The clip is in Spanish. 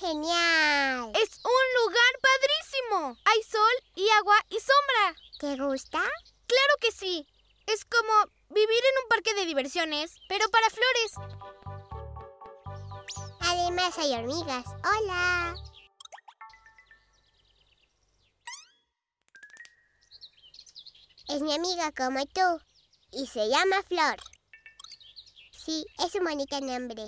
¡Genial! ¡Es un lugar padrísimo! Hay sol y agua y sombra. ¿Te gusta? ¡Claro que sí! Es como vivir en un parque de diversiones, pero para flores. Además hay hormigas. ¡Hola! Es mi amiga como tú y se llama Flor. Sí, es un bonito nombre.